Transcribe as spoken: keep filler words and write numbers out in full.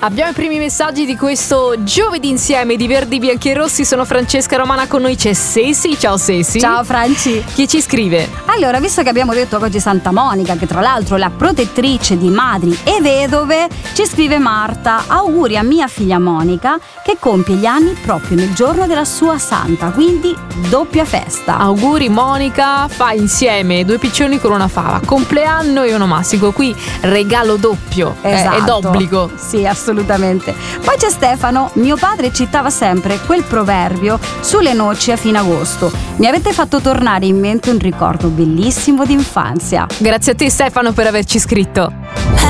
Abbiamo i primi messaggi di questo giovedì insieme di Verdi, Bianchi e Rossi. Sono Francesca Romana, con noi c'è Sesi. Ciao Sesi. Ciao Franci. Chi ci scrive? Allora, visto che abbiamo detto oggi Santa Monica, che tra l'altro è la protettrice di madri e vedove, ci scrive Marta: auguri a mia figlia Monica, che compie gli anni proprio nel giorno della sua santa, quindi doppia festa. Auguri Monica, fai insieme due piccioni con una fava, compleanno e onomastico, qui regalo doppio. Esatto. È, è d'obbligo. Sì, assolutamente. Poi c'è Stefano: mio padre citava sempre quel proverbio sulle noci a fine agosto. Mi avete fatto tornare in mente un ricordo bellissimo d'infanzia. Grazie a te Stefano per averci scritto.